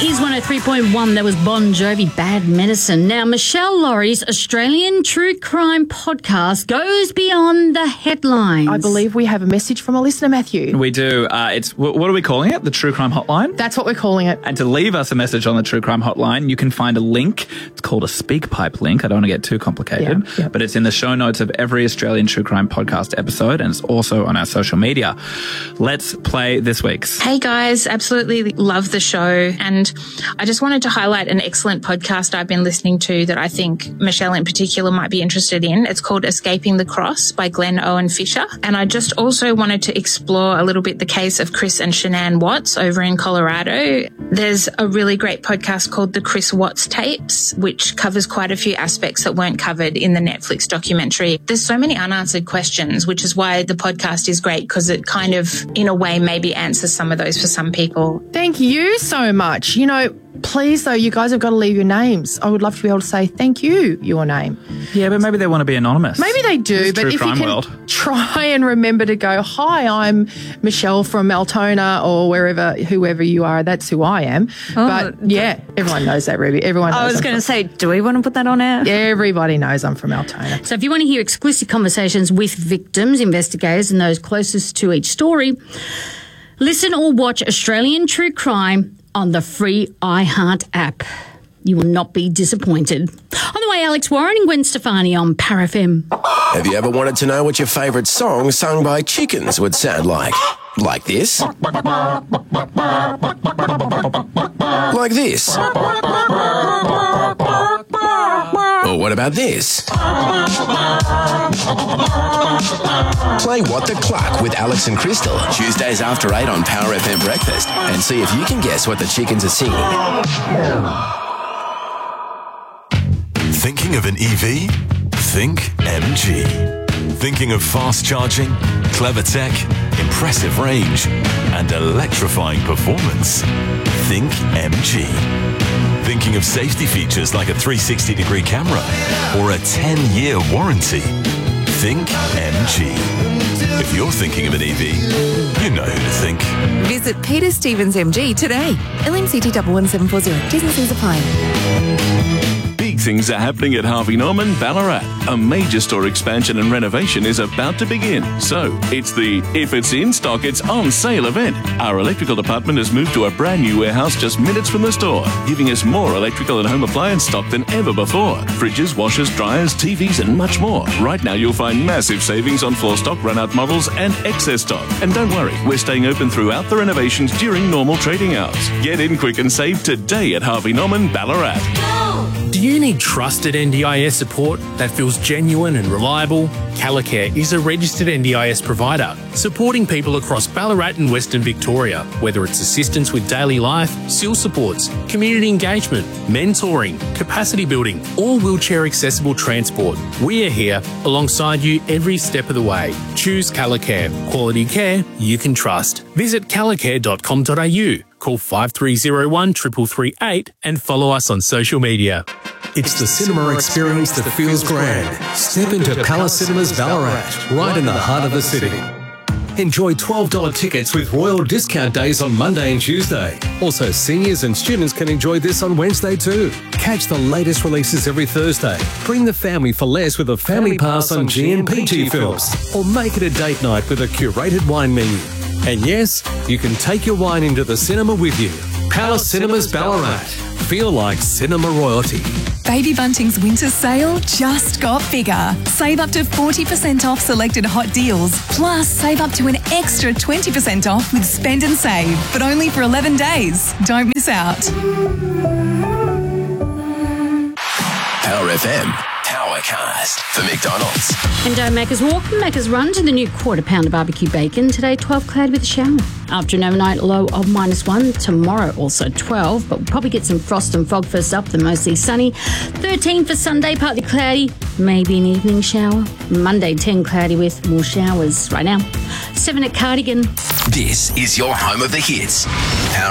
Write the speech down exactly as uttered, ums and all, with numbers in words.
is one oh three point one. That was Bon Jovi, Bad Medicine. Now, Michelle Laurie's Australian True Crime podcast goes beyond the headlines. I believe we have a message from a listener, Matthew. We do. Uh, it's what are we calling it? The True Crime Hotline? That's what we're calling it. And to leave us a message on the True Crime Hotline, you can find a link. It's called a SpeakPipe link. I don't want to get too complicated, yeah, yeah. but it's in the show notes of every Australian True Crime podcast episode, and it's also on our social media. Let's play this week's. Hey guys, absolutely love the show, and I just wanted to highlight an excellent podcast I've been listening to that I think Michelle in particular might be interested in. It's called Escaping the Cross by Glenn Owen Fisher, and I just also wanted to explore a little bit the case of Chris and Shanann Watts over in Colorado. There's a really great podcast called The Chris Watts Tapes, which covers quite a few aspects that weren't covered in the Netflix documentary. There's so many unanswered questions, which is why the podcast is great, because it kind of, in a way, maybe answers some of those for some people. Thank you so much. You know, please, though, you guys have got to leave your names. I would love to be able to say thank you, your name. Yeah, but maybe they want to be anonymous. Maybe they do, It's but True if Crime you can world. try and remember to go, hi, I'm Michelle from Altona or wherever, whoever you are, that's who I am. Oh, but, yeah, everyone knows that, Ruby. Everyone knows I was I'm going to from- say, do we want to put that on air? Everybody knows I'm from Altona. So if you want to hear exclusive conversations with victims, investigators and those closest to each story, listen or watch Australian True Crime on the free iHeart app. You will not be disappointed. On the way, Alex Warren and Gwen Stefani on Power F M. Have you ever wanted to know what your favourite song sung by chickens would sound like? Like this? Like this? Or what about this? Play What the Cluck with Alex and Crystal, Tuesdays after eight on Power F M Breakfast, and see if you can guess what the chickens are singing. Thinking of an E V? Think M G. Thinking of fast charging, clever tech, impressive range, and electrifying performance? Think M G. Thinking of safety features like a three sixty degree camera or a ten year warranty? Think M G. If you're thinking of an E V, you know who to think. Visit Peter Stevens M G today. L M C T one one seven four zero. T's and C's apply. Big things are happening at Harvey Norman, Ballarat. A major store expansion and renovation is about to begin. So, it's the If It's In Stock, It's On Sale event. Our electrical department has moved to a brand new warehouse just minutes from the store, giving us more electrical and home appliance stock than ever before. Fridges, washers, dryers, T Vs and much more. Right now you'll find massive savings on floor stock, run-out models and excess stock. And don't worry, we're staying open throughout the renovations during normal trading hours. Get in quick and save today at Harvey Norman, Ballarat. Do you need trusted N D I S support that feels genuine and reliable? Calicare is a registered N D I S provider, supporting people across Ballarat and Western Victoria, whether it's assistance with daily life, S I L supports, community engagement, mentoring, capacity building, or wheelchair accessible transport. We are here alongside you every step of the way. Choose Calicare. Quality care you can trust. Visit calicare dot com dot a u. Call five three zero one, three three three eight and follow us on social media. It's the cinema experience that feels grand. Step into Palace Cinemas Ballarat, right in the heart of the city. Enjoy twelve dollars tickets with Royal Discount Days on Monday and Tuesday. Also, seniors and students can enjoy this on Wednesday too. Catch the latest releases every Thursday. Bring the family for less with a family pass on G and P G films. Or make it a date night with a curated wine menu. And yes, you can take your wine into the cinema with you. Palace Cinemas Ballarat. Feel like cinema royalty. Baby Bunting's winter sale just got bigger. Save up to forty percent off selected hot deals. Plus, save up to an extra twenty percent off with Spend and Save, but only for eleven days. Don't miss out. Power F M. Powercast for McDonald's. And don't Macca's walk, Macca's run to the new quarter pounder barbecue bacon. Today, twelve cloud with a shower. After an overnight low of minus one. Tomorrow, also twelve, but we'll probably get some frost and fog first up, then mostly sunny. thirteen for Sunday, partly cloudy, maybe an evening shower. Monday, ten cloudy with more showers. Right now, seven at Cardigan. This is your home of the hits. Power